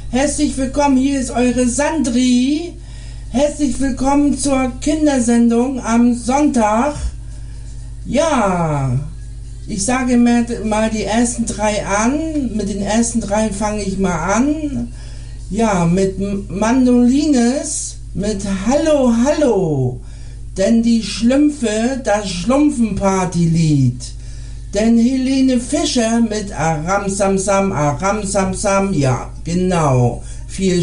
Herzlich willkommen, hier ist eure Sandri. Herzlich willkommen zur Kindersendung am Sonntag. Ja, ich sage mal die ersten 3 an. Mit den ersten 3 fange ich mal an. Ja, mit Mandolines, mit Hallo, Hallo. Denn die Schlümpfe, das Schlumpfenpartylied. Denn Helene Fischer mit Aram Sam Sam, ja, genau. Viel